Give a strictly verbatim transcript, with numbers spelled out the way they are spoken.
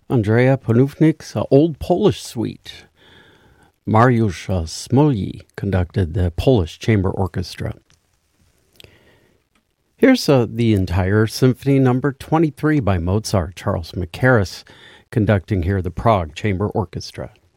Andrea Panufnik's uh, Old Polish Suite. Mariusz uh, Smolny conducted the Polish Chamber Orchestra. Here's uh, the entire Symphony Number twenty-three by Mozart. Charles Mackerras conducting here the Prague Chamber Orchestra.